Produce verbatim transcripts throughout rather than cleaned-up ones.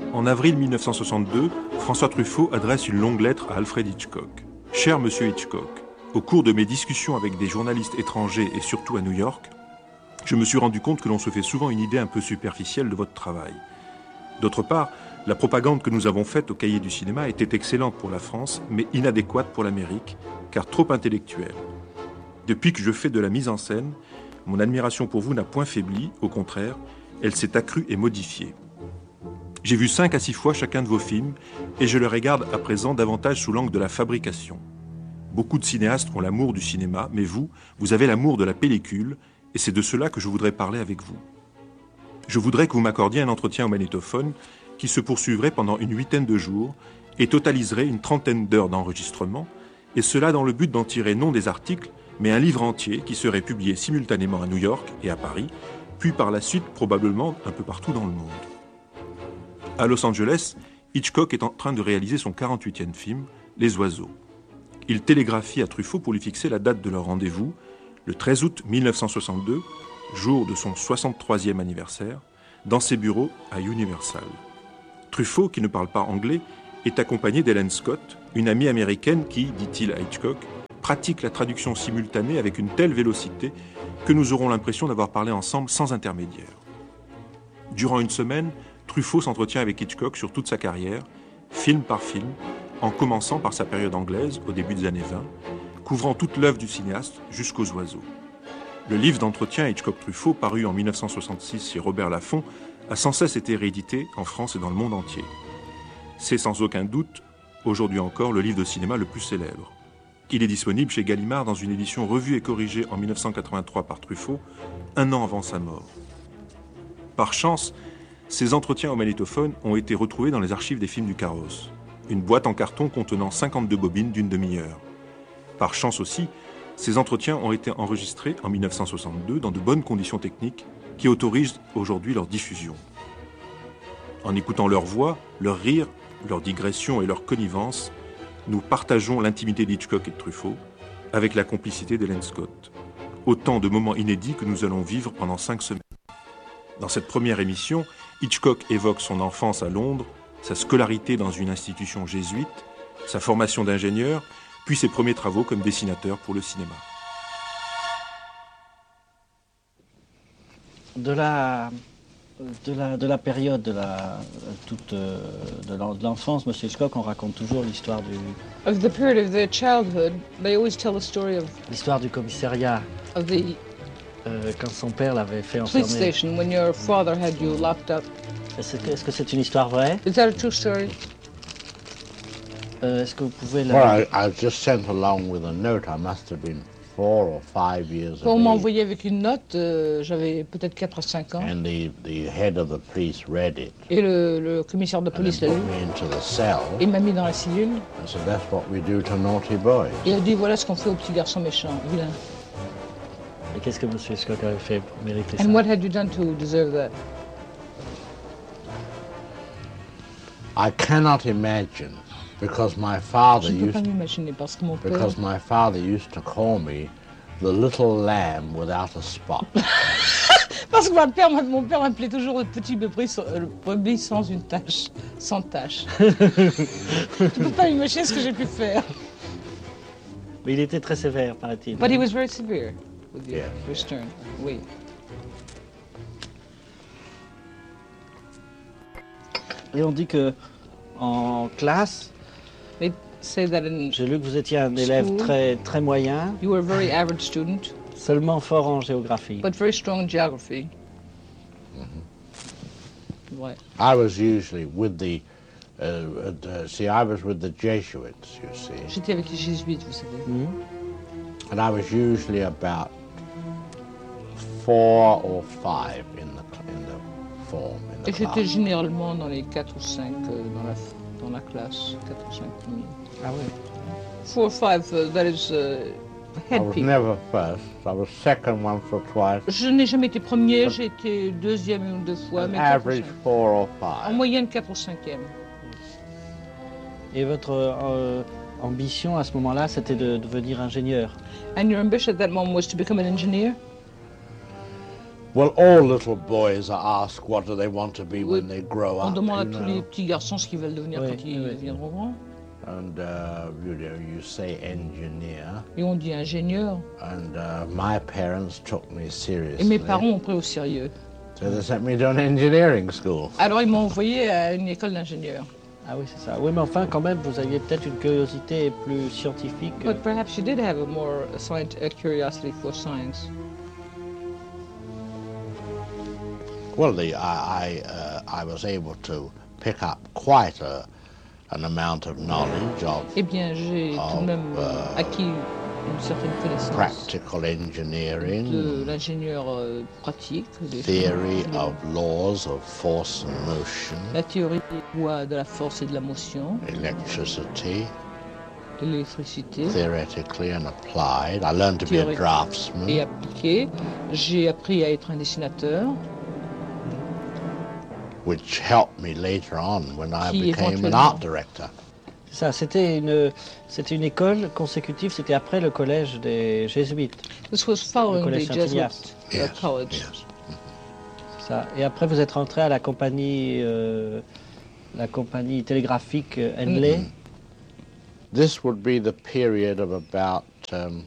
En avril mille neuf cent soixante-deux, François Truffaut adresse une longue lettre à Alfred Hitchcock. « Cher Monsieur Hitchcock, au cours de mes discussions avec des journalistes étrangers et surtout à New York, je me suis rendu compte que l'on se fait souvent une idée un peu superficielle de votre travail. D'autre part, la propagande que nous avons faite au Cahier du cinéma était excellente pour la France, mais inadéquate pour l'Amérique, car trop intellectuelle. Depuis que je fais de la mise en scène, mon admiration pour vous n'a point faibli, au contraire, elle s'est accrue et modifiée. J'ai vu cinq à six fois chacun de vos films, et je le regarde à présent davantage sous l'angle de la fabrication. Beaucoup de cinéastes ont l'amour du cinéma, mais vous, vous avez l'amour de la pellicule, et c'est de cela que je voudrais parler avec vous. Je voudrais que vous m'accordiez un entretien au magnétophone qui se poursuivrait pendant une huitaine de jours et totaliserait une trentaine d'heures d'enregistrement, et cela dans le but d'en tirer non des articles, mais un livre entier qui serait publié simultanément à New York et à Paris, puis par la suite probablement un peu partout dans le monde. À Los Angeles, Hitchcock est en train de réaliser son quarante-huitième film, Les Oiseaux. Il télégraphie à Truffaut pour lui fixer la date de leur rendez-vous, le treize août mille neuf cent soixante-deux, jour de son soixante-troisième anniversaire, dans ses bureaux à Universal. Truffaut, qui ne parle pas anglais, est accompagné d'Helen Scott, une amie américaine qui, dit-il à Hitchcock, pratique la traduction simultanée avec une telle vélocité que nous aurons l'impression d'avoir parlé ensemble sans intermédiaire. Durant une semaine, Truffaut s'entretient avec Hitchcock sur toute sa carrière, film par film, en commençant par sa période anglaise au début des années vingt, couvrant toute l'œuvre du cinéaste jusqu'aux oiseaux. Le livre d'entretien Hitchcock-Truffaut, paru en mille neuf cent soixante-six chez Robert Laffont, a sans cesse été réédité en France et dans le monde entier. C'est sans aucun doute, aujourd'hui encore, le livre de cinéma le plus célèbre. Il est disponible chez Gallimard dans une édition revue et corrigée en mille neuf cent quatre-vingt-trois par Truffaut, un an avant sa mort. Par chance, ces entretiens au magnétophone ont été retrouvés dans les archives des films du Carrosse, une boîte en carton contenant cinquante-deux bobines d'une demi-heure. Par chance aussi, ces entretiens ont été enregistrés en mille neuf cent soixante-deux dans de bonnes conditions techniques qui autorisent aujourd'hui leur diffusion. En écoutant leur voix, leur rire, leurs digressions et leur connivence, nous partageons l'intimité d'Hitchcock et de Truffaut avec la complicité d'Helen Scott. Autant de moments inédits que nous allons vivre pendant cinq semaines. Dans cette première émission, Hitchcock évoque son enfance à Londres, sa scolarité dans une institution jésuite, sa formation d'ingénieur, puis ses premiers travaux comme dessinateur pour le cinéma. De la, de la, de la période de la, toute, de l'enfance, M. Hitchcock, on raconte toujours l'histoire du... Of the period of their childhood, they always tell the story of... L'histoire du commissariat. Of the... Euh, quand son père l'avait fait enfermer. Police station, when your father had you locked up. Est-ce que, est-ce que c'est une histoire vraie? Is that a true story? Euh, est-ce que vous pouvez la... Well, I, I was just sent along with a note. I must have been four or five years Quand on m'a of age. envoyé avec une note, euh, j'avais peut-être quatre à cinq ans. And the, the head of the police read it. Et le, le commissaire de police l'a lu. And then put me into the cell. Il m'a mis dans la cellule. And so that's what we do to naughty boys. Il a dit voilà ce qu'on fait aux petits garçons méchants, vilains. Et qu'est-ce que M. Hitchcock avait fait pour mériter ça? And what had you done to deserve that? I cannot imagine, because my father Je ne peux pas used m'imaginer parce que mon père... because my father used to call me the little lamb without a spot. Parce que mon père, mon père m'appelait toujours le petit brebis, le brebis sans une tache, sans tache. Tu ne peux pas imaginer ce que j'ai pu faire. Mais il était très sévère, paraît-il. But he was very severe with you, Yeah. very stern. Oui. Et on dit que en classe, They say that in j'ai lu que vous étiez un élève School. très, très moyen, you were a very average student, seulement fort en géographie. but very strong in geography. Ouais. I was usually with the, uh, uh, see, I was with the Jesuits, you see, J'étais avec les jésuites, vous savez. Mhm. and I was usually about four or five in the in the form in the Et j'étais class. généralement dans les quatre ou cinq euh, dans, la, dans la classe, quatre ou cinq premiers. Ah oui. Four or five, uh, that is uh, I head was people. never first. I was second once or twice. Je n'ai jamais été premier, j'ai été deuxième une ou deux fois, An mais quatre ou average cinq. four or En five. moyenne quatre ou cinquième. Et votre euh, ambition à ce moment-là, c'était de devenir ingénieur. And your ambition at that moment was to become an engineer? Well, all little boys are asked what do they want to be Oui. when they grow On up. demande à you tous know. les petits garçons ce qu'ils veulent devenir Oui, quand ils oui. deviendront grands. And uh, you know, you say engineer. Et on dit ingénieur. And uh, my parents took me Et seriously. mes parents ont pris au sérieux. So they sent me to an engineering school. Alors ils m'ont envoyé à une école d'ingénieur. Ah oui, c'est ça. Oui, mais enfin, quand même, vous aviez peut-être une curiosité plus scientifique. euh, But perhaps you did have a more science, a curiosity for science. Well, the, I, I, uh, I was able to pick up quite a, an amount of knowledge of Eh bien, j'ai tout de même euh, acquis une certaine connaissance practical de engineering, l'ingénieur euh, pratique, des theory choses, of laws of force and motion, la théorie des lois de la force et de la motion, electricity, de l'électricité, theoretically and applied. I learned to be a Théorique et draftsman, appliquée. J'ai appris à être un dessinateur, which helped me later on when I Qui became an éventuellement- art director. C'est ça, c'était une, c'était une école consécutive, c'était après le collège des jésuites. This was following collège the Saint-Ignace. Jesuit uh, college. yes. C'est ça. Et après, vous êtes rentré à la compagnie, euh, la compagnie télégraphique euh, Henley. This would be the period of about um,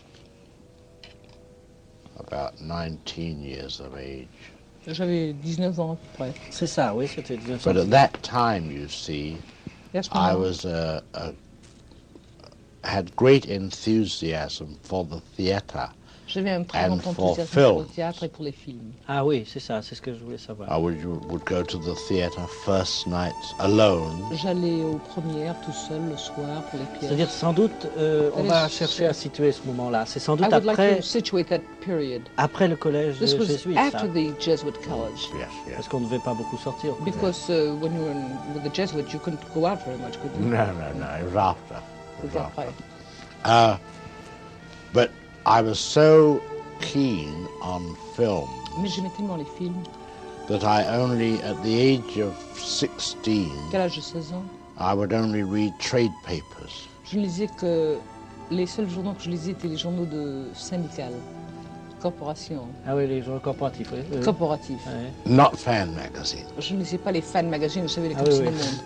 about nineteen years of age. J'avais dix-neuf ans à peu près. C'est ça, oui, c'était But dix-neuf cent. at that time, you see, Et à ce I moment, was uh, uh, had great enthusiasm for the theatre. j'avais un très and grand for enthousiasme pour le film. théâtre et pour les films. Ah oui, c'est ça, c'est ce que je voulais savoir. I would, would go to the theatre first night alone, J'allais aux premières tout seul le soir pour les pièces. C'est-à-dire, sans doute, euh, on Allez, va je- chercher à situer ce moment-là. C'est sans I doute would like après, to situate that period. après le collège This des was jésuites, ça. after the Jesuit college. yes, yes. Parce qu'on ne devait pas beaucoup sortir. Because uh, when you were in, with the Jesuit, you couldn't go out very much, could you? No, no, no, it was after. It was C'était after. après. Uh, but I was so keen on film Mais j'aimais tellement les films that I only, at the age of sixteen, qu'à l'âge de seize ans, I would only read trade papers. je ne lisais que... Les seuls journaux que je lisais étaient les journaux de syndicales, corporations, Ah oui, les journaux corporatifs, oui. oui. corporatifs. Ouais. Not fan magazines. Je ne lisais pas les fan magazines, vous savez, les Ah comme oui, c'est oui. le monde.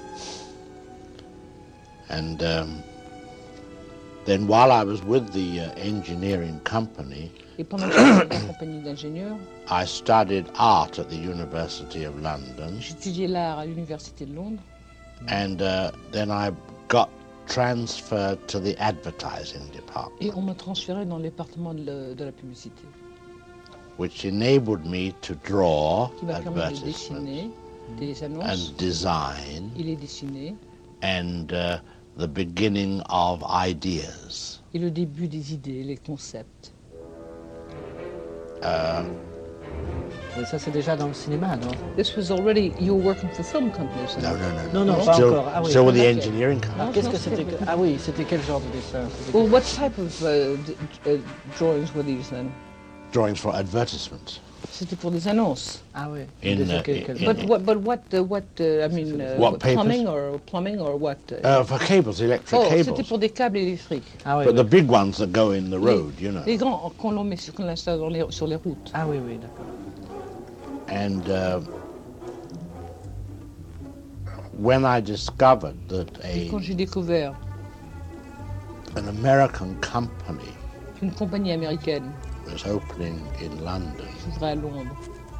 And um, then while I was with the uh, engineering company, Et pendant que j'étais dans la compagnie d'ingénieurs, I studied art at the University of London. j'étudiais l'art à l'université de Londres. And uh, then I got transferred to the advertising department, Et on m'a transféré dans le département de, la- de la publicité, which enabled me to draw qui m'a permis de advertisements dessiner des annonces. and design Il est dessiné. and uh, the beginning of ideas. Et le début des idées, les concepts. Mais ça, c'est déjà dans le cinéma, non? This was already, you were working for film companies. No, no, no. Non, non, pas Still, encore. Ah oui. still with the Okay. engineering company. Alors, qu'est-ce non, que c'était c'était- que... Ah oui, c'était quel genre de dessin? C'était Well, what type of uh, d- uh, drawings were these then? Drawings for advertisements. C'était pour des annonces. Ah oui. In, Déjà, uh, quel- quel- in- But what, but what, uh, what, uh, I mean, uh, What papers? plumbing or plumbing or what? uh? Uh, for cables, electric oh, c'était cables. pour des câbles électriques. Ah oui, But oui. the big ones that go in the road, you know. Les grands qu'on l'on met sur, qu'on installe dans les, sur les routes. Ah oui, oui, d'accord. And uh, when I discovered that Et a quand j'ai découvert an American company qu'une compagnie américaine was opening in London, s'ouvrait à Londres,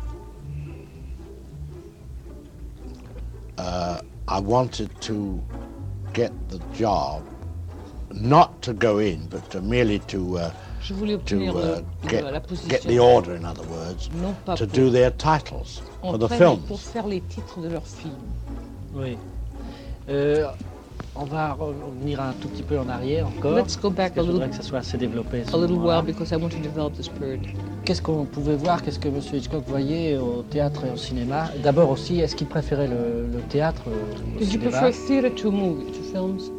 uh, I wanted to get the job, not to go in, but to merely to uh, je voulais to obtenir uh, le- get, la get position. the order, in other words, Non pas to pour, do their titles en for the travail pour films. faire les titres de leurs films. Oui. Euh, on va revenir un tout petit peu en arrière encore. Let's go back parce que a je little, voudrais que ça soit assez développé. ce a little moment-là. while because I want to develop this period. Qu'est-ce qu'on pouvait voir, qu'est-ce que M. Hitchcock voyait au théâtre et au cinéma? D'abord aussi, est-ce qu'il préférait le, le théâtre euh, au Did you cinéma? prefer theatre to movie, to films?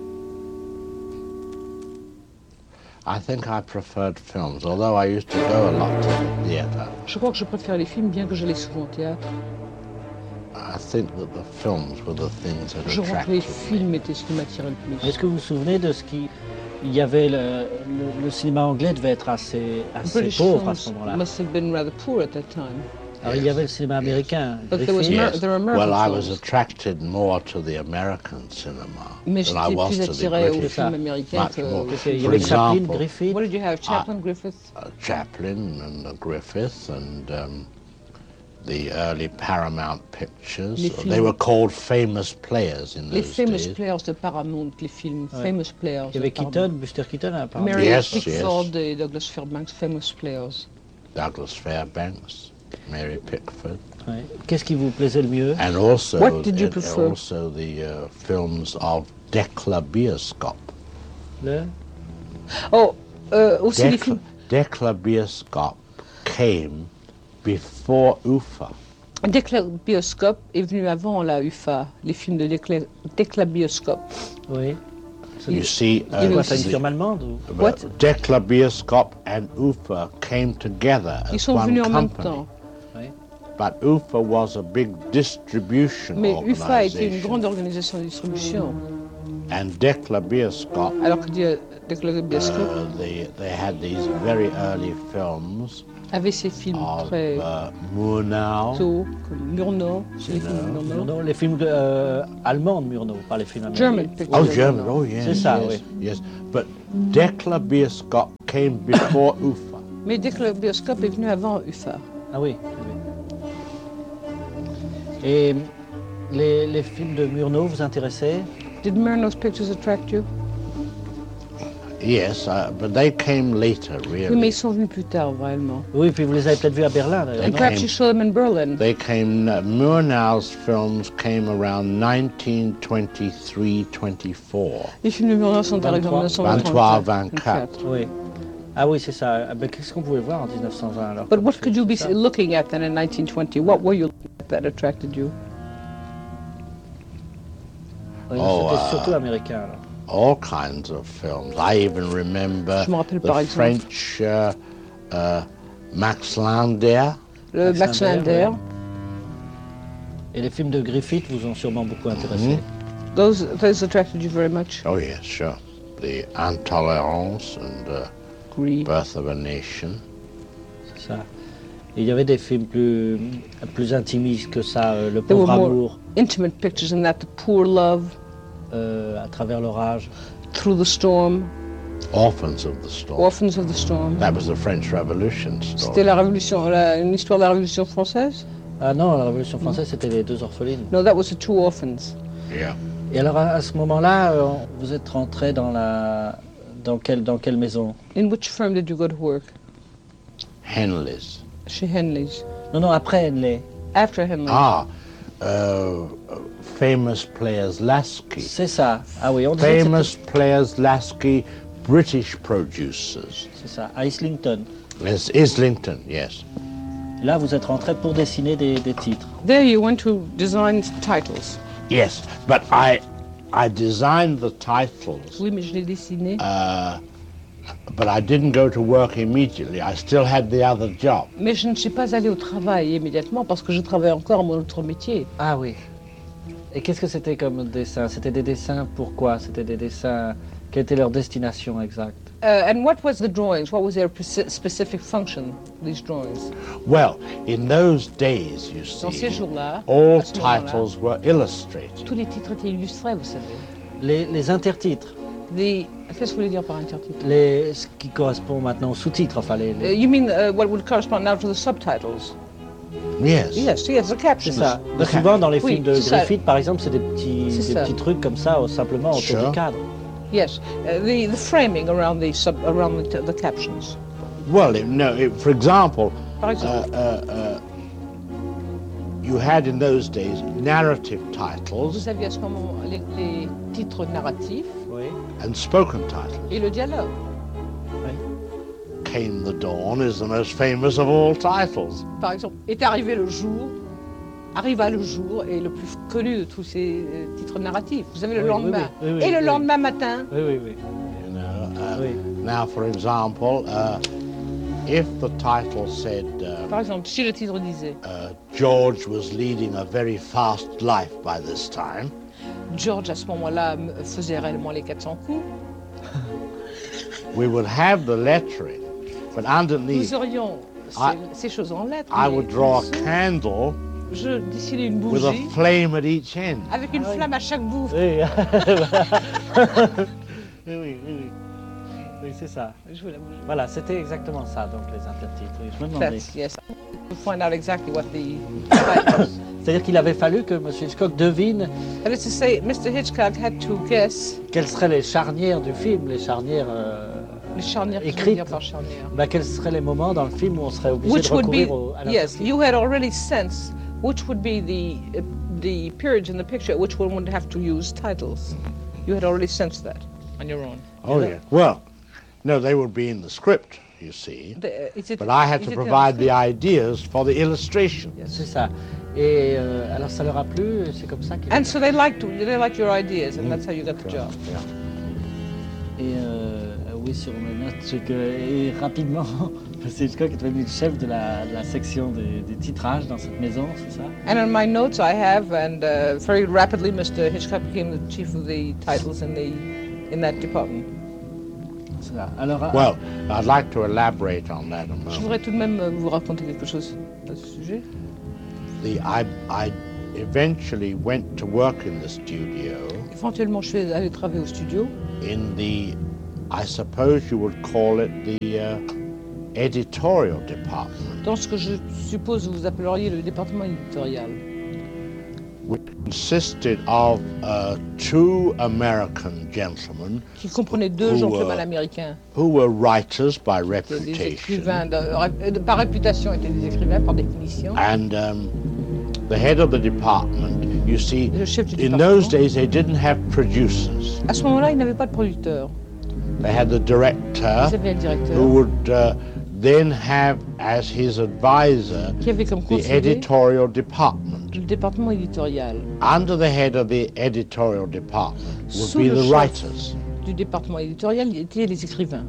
I think I preferred films, although I used to go a lot to the theatre. Je crois que je préfère les films, bien que j'allais souvent au théâtre. I think that the films were the things that Je crois que les attracted me. films étaient ce qui m'attirait le plus. Est-ce que vous vous souvenez de ce qui... Il y avait le, le, le cinéma anglais devait être assez, assez British pauvre à ce films moment-là. must have been rather poor at that time. Alors il y avait le cinéma américain. But there was Griffith. Mer- Yes. there were American Well, I was films. attracted more to the American cinema Mais than I j'étais was plus to the attiré aux British. films américains Much more. que... Parce qu'il y For avait Chaplin, example, Griffith. What did you have? Chaplin, Griffith? Uh, Chaplin and uh, Griffith and um, the early Paramount pictures. Les They films. were called famous players in Les those famous days. players de Paramount, les films Ouais. famous players. Il y avait de Paramount. Keaton, Buster Keaton apparemment. Mary Yes, Pickford yes. et Douglas Fairbanks, famous players. Douglas Fairbanks, Mary Pickford, Ouais. Qu'est-ce qui vous plaisait le mieux? and also What did you and prefer? also the uh, films of Decla Bioskop. Le... Oh, euh, aussi les Decla, films. Decla Bioskop came before U F A. Déclabioscope est venu avant la U F A, les films de Décla- Déclabioscope. Oui. You see, Il y avait Quoi, aussi- c'est une firme allemande ou... What? Decla Bioskop and U F A came together Ils as sont one venus en même company. temps. But U F A was a big distribution Mais U F A était une organization. grande organisation de distribution. And Decla Bioskop, Alors que Dé- Déclabioscope uh, they, they had these very early films avait ses films of très uh, Murnau. tôt, comme Murnau, c'est les films de Murnau. Murnau, les films euh, allemands de Murnau, pas les films américains. German pictures. Oh, of German. Murnau. Oh, yes. C'est ça, yes, oui. Yes. But Decla Bioskop came before U F A. Mais Déclabioscope est venu avant U F A. Ah oui. oui. Et les, les films de Murnau vous intéressaient? Did Murnau's pictures attract you? Yes, uh, but they came later, Oui, mais really. ils sont venus plus tard, vraiment. Oui, puis vous les avez peut-être vus à Berlin d'ailleurs. And non? perhaps you saw them in Berlin. They came, uh, Murnau's films came around nineteen twenty-three twenty-four. Les films de Murnau sont arrivés en vingt-trois, dix-neuf cent vingt-quatre. Oui. Ah oui, c'est ça. Ah, ben, qu'est-ce qu'on pouvait voir en dix-neuf cent vingt alors? But what could you be C'est ça. looking at then in nineteen twenty? What were you looking at that attracted you? Oui, Oh, c'était euh, surtout américain alors. All kinds of films. I even remember Je me rappelle the par exemple. French uh, uh, Max Lander. Le Max Max Lander, Lander. ouais. Et les films de Griffith vous ont sûrement beaucoup intéressé. Those, those attracted you very much? Oh yes, sure. The Intolerance and uh, Greed. Birth of a Nation. C'est ça. Et il y avait des films plus, plus intimistes que ça, euh, Le There were pauvre more amour, intimate pictures in that. The Poor Love, euh, À travers l'orage. Through the Storm, Orphans of the Storm. Orphans of the Storm. That was the French Revolution C'était story. la révolution, la- une histoire de la Révolution française? Ah non, la Révolution française, c'était les deux orphelines. No, that was the Two Orphans. Yeah. Et alors à, à ce moment-là, euh, vous êtes rentré dans la dans quelle dans quelle maison? In which firm did you go to work? Henley's. Chez Henley's. Non non, après Henley. After Henley's. Ah, uh, Famous Players Lasky. C'est ça. Ah oui, on disait que Famous Players Lasky, British producers. c'était- c'est ça. À Islington. Yes, Islington, yes. Là, vous êtes rentré pour dessiner des, des titres. There you went to design titles. Yes, but I, I designed the titles, Oui, mais je l'ai dessiné. uh, but I didn't go to work immediately. I still had the other job. Mais je ne suis pas allée au travail immédiatement parce que je travaille encore mon autre métier. Ah oui. Et qu'est-ce que c'était comme dessin? C'était des dessins pourquoi? C'était des dessins. Quelle était leur destination exacte? Uh, and what was the drawings? What was their speci- specific function, these drawings? Well, in those days, you Dans ces see, jours-là, all à ce moment-là, titles were illustrated. tous les titres étaient illustrés, vous savez. Les, les intertitres, The, qu'est-ce que vous voulez dire par intertitre? les, ce qui correspond maintenant aux sous-titres, enfin les. Uh, les- you mean uh, what would correspond now to the subtitles? Yes. Yes, yes, the C'est captions. ça. Mais souvent dans les Oui, films de c'est ça. Griffith, par exemple, c'est des petits, C'est des ça. petits trucs comme ça, euh, simplement autour Sure. du cadre. Yes, uh, the, the framing around the sub, around the, the captions. Well, it, no. It, for example, Par uh, exemple, uh, uh, you had in those days narrative titles vous aviez à ce moment les, les titres narratifs Oui. and spoken titles. et le dialogue. Came the Dawn is the most famous of all titles. Par exemple, est arrivé le jour, arriva le jour est le plus connu de tous ces euh, titres narratifs. Vous avez le Oui, lendemain. oui, oui, oui, et le oui. lendemain matin, Oui, oui, oui. You know. Uh, Oui. Now, for example, uh, if the title said uh, par exemple, si le titre disait uh, George was leading a very fast life by this time, George à ce moment-là me- faisait réellement les quatre cents coups, we would have the lettering, but underneath nous aurions I- ces choses en lettres. I mais would draw a dessous, candle je dessinais une with a bougie flame at each end. avec une Ah oui. flamme à chaque bout. Oui, oui, oui, oui, oui. Oui, c'est ça. Je veux la bougie. Voilà, c'était exactement ça, donc les intertitres. Oui, je me demandais. That's, yes. To find out exactly what the titles. C'est-à-dire qu'il avait fallu que M. Hitchcock devine That is to say, Mister Hitchcock had to guess quelles seraient les charnières du film, les charnières, euh, les charnières. Qu'est-ce que je veux écrites. dire par charnière? bah, quels seraient les moments dans le film où on serait obligé Which de would be recourir au, à yes, l'intertitre. you had already sensed which would be the uh, the periods in the picture at which one would have to use titles. You had already sensed that on your own. Oh, yeah. Well, no, they would be in the script, you see. The, uh, is it, But I had is to it provide the understood? ideas for the illustration. C'est ça. Et euh, alors ça leur a plu, c'est comme ça qu'ils... And so they liked they liked your ideas, and that's how you got the job. Yeah. Et euh, oui, sur mes notes, c'est que et rapidement, M. Hitchcock est devenu le chef de la, de la section des, des titrages dans cette maison, c'est ça? And on my notes I have, and uh, very rapidly, Mister Hitchcock became the chief of the titles in the in that department. C'est ça. Alors, euh, Well, I'd like to elaborate on that a Je moment. voudrais tout de même euh, vous raconter quelque chose à ce sujet. The, I, I eventually went to work in the studio Éventuellement, je suis allé travailler au studio, in the, I suppose you would call it the uh, editorial department, dans ce que je suppose vous appelleriez le département éditorial, which consisted of uh, two American gentlemen qui comprenait deux Who, gentlemen uh, américains, who were writers by étaient des reputation. écrivains, de- de- par réputation étaient des écrivains, par définition. And um, the head of the department, you see, Le chef du in département. those days they didn't have producers. À ce moment-là, ils n'avaient pas de producteur. They had the Ils director avaient un directeur who would uh, then have as his advisor qui avait comme the conseiller editorial department. le département éditorial. Under the head of the editorial department would Sous be le the chef writers. du département éditorial, il y étaient les écrivains,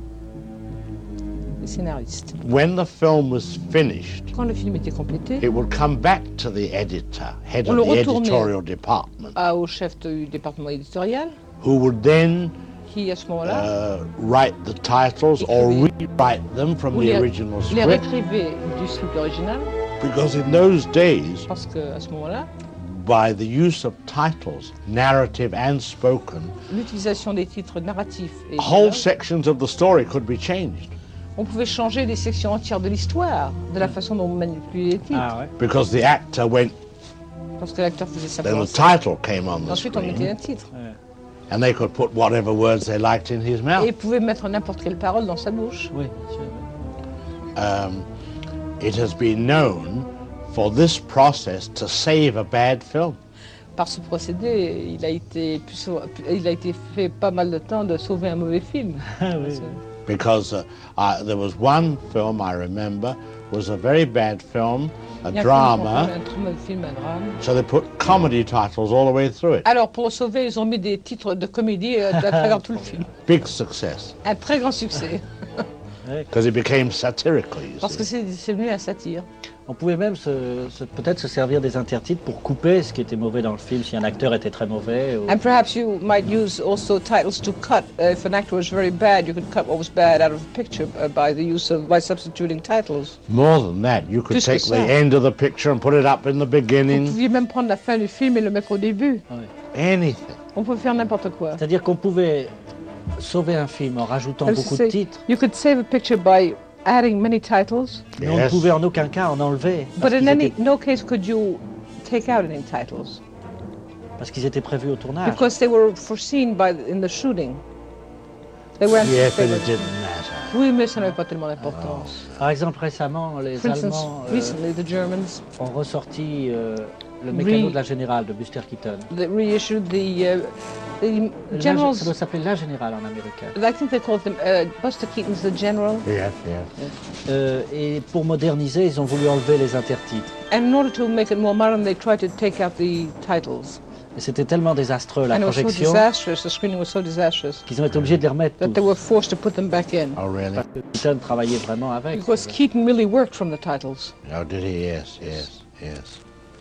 les scénaristes. When the film was finished, Quand le film était complété, it would come back to the editor, head On of le the retournait. editorial department, à- au chef du département éditorial, who would then qui à ce moment-là uh, write the titles or rewrite them from Ou the les, original les script. réécrivait du script original, Because in those days, parce qu'à ce moment-là, by the use of titles, narrative and spoken, l'utilisation des titres narratifs et whole dialogues, sections of the story could be changed on pouvait changer des sections entières de l'histoire, de la façon dont on manipulait les titres, ah ouais. because the actor went, parce que l'acteur faisait then simplement the ça. title came on the Ensuite, on mettait un screen, titre. and they could put whatever words they liked in his Et mouth. il pouvait mettre n'importe quelle parole dans sa bouche. Oui, bien sûr, oui. Um, it has been known for this process to save a bad film. Par ce procédé, il a été, plus sau- il a été fait pas mal de temps de sauver un mauvais film. Ah oui. Because uh, I, there was one film I remember was a very bad film, a Il y a un film drama, qu'on- un très mauvais film, un drame. so they put comedy titles all the way through it. Alors, pour le sauver, ils ont mis des titres de comédie euh, à travers tout le film. Big success, Un très grand succès, because it became satirical, you parce que see. c'est c'est devenu un satire. On pouvait même se, se- peut-être se servir des intertitres pour couper ce qui était mauvais dans le film, si un acteur était très mauvais. Ou... And perhaps you might use also titles to cut. Uh, if an actor was very bad, you could cut what was bad out of the picture uh, by the use of, by substituting titles. More than that, you could Plus que take the ça. end of the picture and put it up in the Vous beginning, pouviez même prendre la fin du film et le mettre au début. anything. On peut faire n'importe quoi. C'est-à-dire qu'on pouvait sauver un film en rajoutant Comme beaucoup c'est- de titres, You could save a picture by adding many titles, mais on ne Yes. pouvait en aucun cas en enlever. Parce but in qu'ils any étaient, no case could you take out any titles parce qu'ils étaient prévus au tournage. because they were foreseen by the, in the shooting. They were Yes, but anticipated. it didn't matter. Oui, mais ça n'avait pas tellement d'importance. Par exemple, récemment, les For instance, Allemands euh, recently the Germans ont ressorti euh, le mécano Re- de la Générale de Buster Keaton. they reissued the uh, the La- generals. ça doit s'appeler La Générale en américain. I think they called them uh, Buster Keaton's the general. Yes, yes. Euh, et pour moderniser, ils ont voulu enlever les intertitres. And in order to make it more modern, they tried to take out the titles. Et c'était tellement désastreux la and it was so projection disastrous. The screening was so disastrous qu'ils ont été obligés de les remettre that they tous. were forced to put them back in Oh, really? Parce que Keaton travaillait vraiment avec. because Keaton really worked from the titles. Oh, did he? Yes, yes, yes.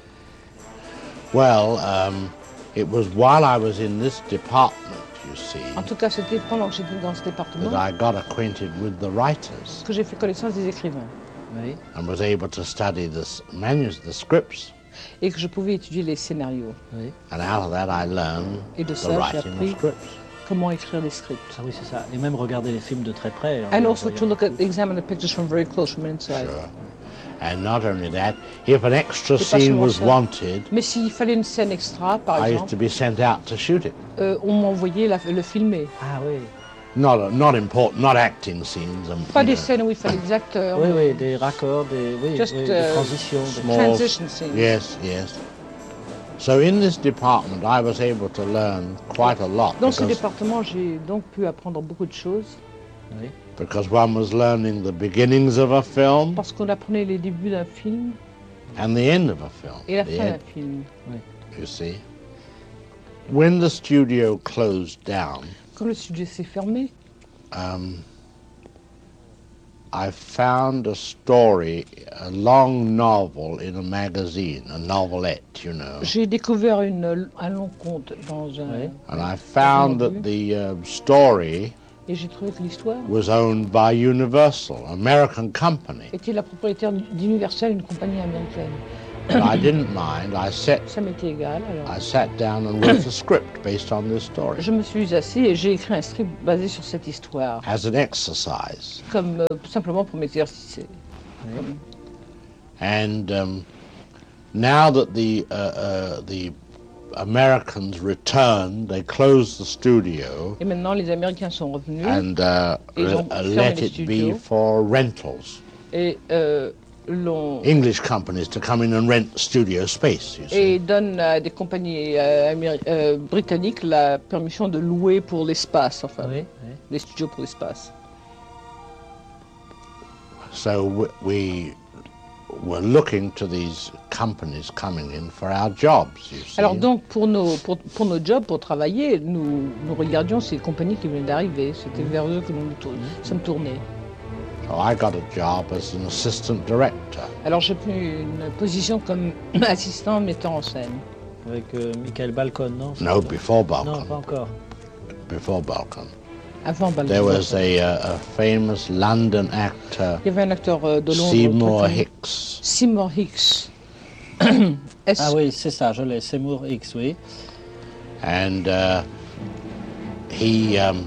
Well, um, it was while I was in this department, you see, En tout cas, c'était pendant que j'étais dans ce département that I got acquainted with the writers. que j'ai fait connaissance des écrivains. Oui. and was able to study the s- manus, the scripts. Et que je pouvais étudier les scénarios. Oui. And out of that, I learned Et de the ça, j'ai writing appris of scripts. comment écrire des scripts. Ah oui, c'est ça. Et même regarder les films de très près. And en also to voyant. look at, examine the pictures from very close, from inside. Sure. And not only that, if an extra Et pas scene seulement was ça. wanted, Mais s'il fallait une scène extra, par I used to exemple, be sent out to shoot it. euh, on m'envoyait la- le filmer. Ah oui. Not not important, not acting scenes. And, Pas you des know, scènes où il fallait des acteurs. Oui, oui, des raccords, des, oui, Just, oui, uh, des transitions. des- small- Transition scenes. Yes, yes. So in this department, I was able to learn quite a lot Dans ce because, département, j'ai donc pu apprendre beaucoup de choses Oui. because one was learning the beginnings of a film parce qu'on apprenait les débuts d'un film and the end of a film. et la the fin end, d'un film. you see. When the studio closed down, Quand le studio s'est fermé, um, I found a story, a long novel in a magazine, a novelette, you know. j'ai découvert une, un long conte dans un... Oui. And I found that the uh, story Et j'ai trouvé que l'histoire was owned by Universal, American company. était la propriétaire d'Universal, une compagnie américaine. But I didn't mind. I sat, Ça m'était égal. Alors, I sat down and wrote a script based on this story je me suis assis et j'ai écrit un script basé sur cette histoire, as an exercise. comme euh, simplement pour m'exercer. And um, now that the uh, uh, the Americans returned, they closed the studio Et maintenant, les Américains sont revenus and uh, Ils ont uh, fermé let les it be studios. for rentals. et euh, l'ont English companies to come in and rent studio space, you see. et donnent à des compagnies euh, améri- euh, britanniques la permission de louer pour l'espace, enfin, Oui, oui. les studios pour l'espace. So w- we were looking to these companies coming in for our jobs, you see. Alors donc, pour nos, pour, pour nos jobs, pour travailler, nous, nous regardions ces compagnies qui venaient d'arriver. C'était vers eux que nous nous tour- sommes tournés. So I got a job as an assistant director. Alors j'ai pris une position comme assistant metteur en scène. Avec euh, Michael Balcon, non c'est No, pas- before Non, Balkan. pas encore. Before Balkan. Avant Balcon. There was a, uh, a famous London actor, Il y avait un acteur euh, de Londres. Seymour très connu. Hicks. Seymour Hicks. S- Ah oui, c'est ça, je l'ai, Seymour X, oui. And uh, he um,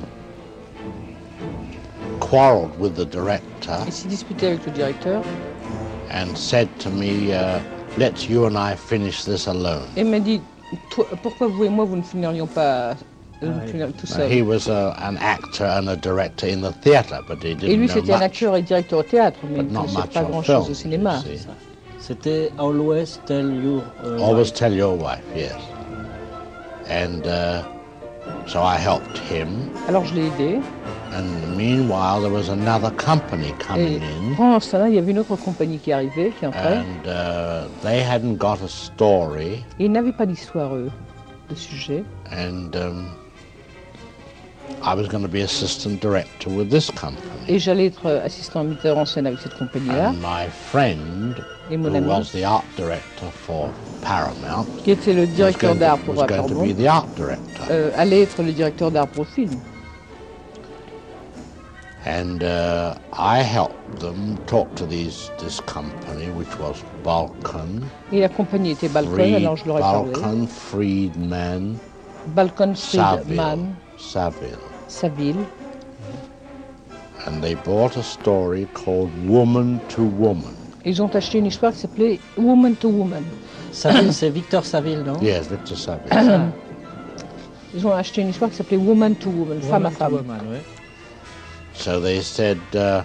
quarreled with the director Il s'est disputé avec le directeur and said to me, uh, let's you and I finish this alone. et m'a dit Toi, pourquoi vous et moi vous ne finirions pas euh, Ah oui. finir tout Now, seul. he was a, an actor and a director in the theatre, but he Et didn't lui know c'était un much. acteur et directeur au théâtre, mais il But ne not connaissait much pas on grand film, chose au cinéma. you see. C'était Always Tell Your uh, Always Wife. tell your wife, yes. And uh, so I helped him. Alors je l'ai aidé And meanwhile, there was another company et coming in, pendant ce temps-là il y avait une autre compagnie qui arrivait, qui entrait. and uh, they hadn't got a story. Et ils n'avaient pas d'histoire, eux, de sujet. And um, I was going to be assistant director with this company. Et j'allais être assistant metteur en scène avec cette compagnie-là. And my friend, Et who mon ami, was the art director for Paramount, qui était le was directeur going, d'art to, pour was going to Paramount, be the art director. euh, allait être le directeur d'art pour le film. And uh, I helped them talk to these this company, which was Balkan, Et la compagnie était Balcon, Fried, alors je leur ai parlé. Balkan, Friedman, Balcon Saville, Friedman, Saville. Saville. And they bought a story called Woman to Woman. Ils ont acheté une histoire qui s'appelait Woman to Woman. Saville, c'est Victor Saville, non Yes, Victor Saville. Ils ont acheté une histoire qui s'appelait Woman to Woman, femme à Woman to femme. Woman, oui. So they said, uh,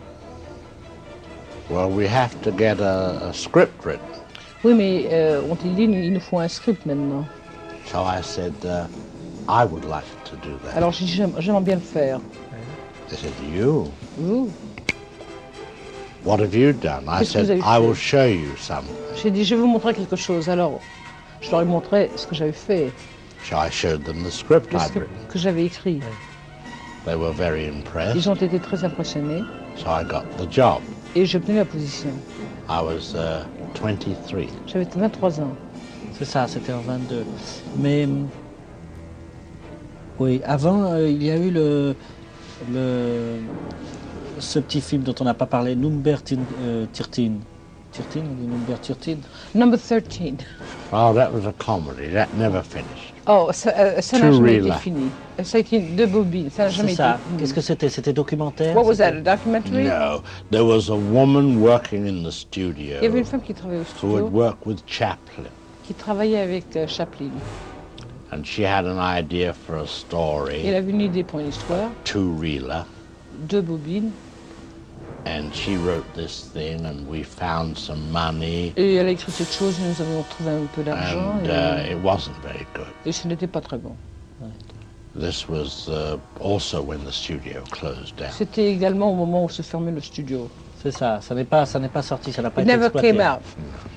well, we have to get a, a script written. Oui, mais euh, ont-ils dit, il nous faut un script maintenant. So I said, uh, I would like to do that. Alors j'ai dit, j'aime- j'aimerais bien le faire. They said, you? Vous What have you done? I Qu'est-ce que vous said, avez I fait? will show you some. J'ai dit, je vais vous montrer quelque chose. Alors, je leur ai montré ce que j'avais fait, So I showed them the script le I'd script written. que j'avais écrit. They were very impressed. Ils ont été très impressionnés So I got the job. et j'ai obtenu la position. I was uh, twenty-three. J'avais vingt-trois ans. C'est ça, c'était en vingt-deux. Mais hum, oui, avant, euh, il y a eu le, le ce petit film dont on n'a pas parlé, Number treize, euh, treize, treize, on dit Number treize. Number thirteen. Oh, that was a comedy. That never finished. Oh, ça euh, ça n'a Two jamais reeler. été fini. Ça a été deux bobines, ça n'a jamais C'est été ça. fini. Qu'est-ce que c'était? C'était documentaire? What was that, C'était- a documentary? No, there was a woman working in the studio Il y avait une femme qui travaillait au who had studio, worked with Chaplin, qui travaillait avec euh, Chaplin. and she had an idea for a Et elle story, avait une idée pour une histoire, two-reeler, deux bobines, and she wrote this thing, and we found some money, et elle a écrit cette chose, nous avons trouvé un peu d'argent, and et, uh, it wasn't very good. et ce n'était pas très bon. This was uh, also when the studio closed down. C'était également au moment où se fermait le studio. C'est ça. Ça n'est pas, ça n'est pas sorti. Ça n'a pas It été never exploité. came out.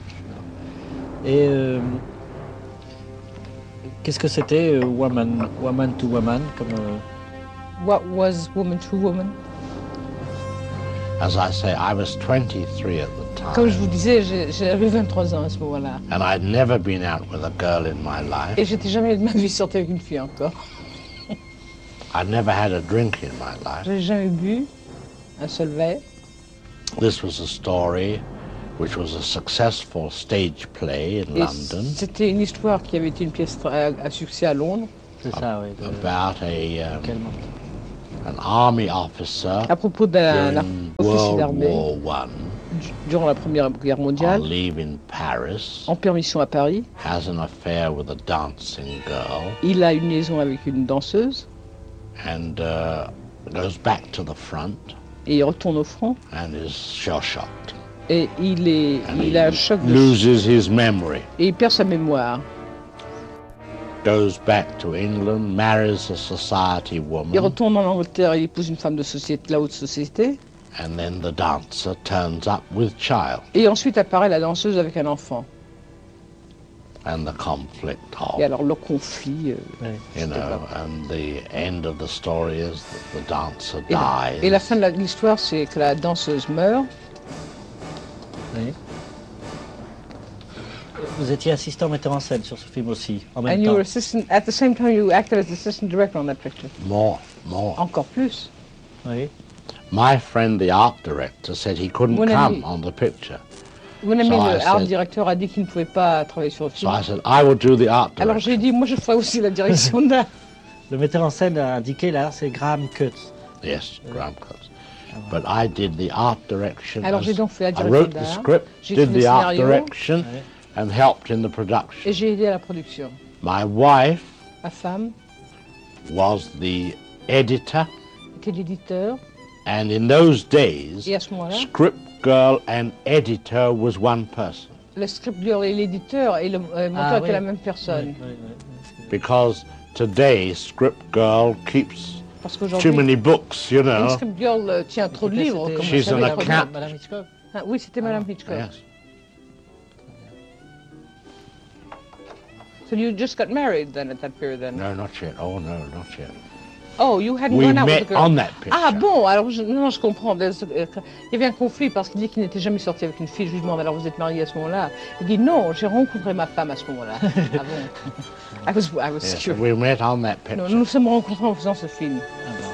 Et euh, qu'est-ce que c'était, euh, woman, woman to woman, comme euh, What was Woman to Woman? As I say, I was twenty-three at the Comme je vous time, disais, j'ai- j'avais vingt-trois ans à ce moment-là. and I'd never been out with a girl in my life. Et j'étais jamais de ma vie sortie avec une fille encore. I'd never had a drink in my life. J'ai jamais bu un seul verre. This was a story which was a successful stage play in Et London c'était une histoire qui avait été une pièce à, à succès à Londres, c'est ça, oui. de- about a um, quel moment? an army officer à propos d'un during officier World d'armée War One du- durant la Première Guerre on mondiale, leave in Paris, en permission à Paris. has an affair with a dancing girl, Il a une liaison avec une danseuse and uh, goes back to the front et il retourne au front. and is shell-shocked. Et il, est, And il a un choc de loses his memory. et il perd sa mémoire. Goes back to England, marries a society Il woman, retourne en Angleterre, il épouse une femme de société, la haute société. and then the dancer turns up with child, Et ensuite apparaît la danseuse avec un enfant. and the conflict Et of, alors le conflit. euh, Oui. you know, and the end of the story is that the dancer et, la, dies. et la fin de la- de l'histoire, c'est que la danseuse meurt. Oui. Vous étiez assistant metteur en scène sur ce film aussi, en même And you temps. were assistant, at the same time you acted as assistant director on that picture. More, more. Encore plus. Oui. My friend, the art director, said he couldn't Mon ami- come on the picture. Mon ami So I le art said- directeur a dit qu'il ne pouvait pas travailler sur le So film. I said, I will do the art Alors direction. j'ai dit, moi je ferai aussi la direction de la... Le metteur en scène a indiqué là, c'est Graham Cutts. Yes, Graham Cutts. But I did the art direction. Alors as- j'ai donc fait la I direction wrote the d'art. script, J'ai did écrit le the art scénario. direction, Ouais. and helped in the production. Et j'ai aidé à la production. My wife Ma femme was the editor, était l'éditeur. and in those days, Et à ce moment-là, script girl and editor was one person, le script girl et l'éditeur et le euh, monteur Ah, étaient oui. la même personne. Oui, oui, oui. because today script girl keeps Parce too qu'aujourd'hui, many books, you une know. script girl euh, tient trop de C'était- livres. c'était- Comme She's vous savez, an la account. première- Madame Hitchcock. Ah, oui, c'était Madame Hitchcock. Yes. So you just got married then at that period then? No, not yet. Oh no, not yet. Oh, you hadn't We gone out with met the girl. on that picture. Ah bon, alors je, non, je comprends. There's- euh, Il y avait un conflit parce qu'il dit qu'il n'était jamais sorti avec une fille. Je lui demande, alors vous êtes mariés à ce moment-là? Il dit non, j'ai rencontré ma femme à ce moment-là. Ah bon? I was, I was Yes, curious. we met on that picture. Non, nous nous sommes rencontrés en faisant ce film. Ah, bah,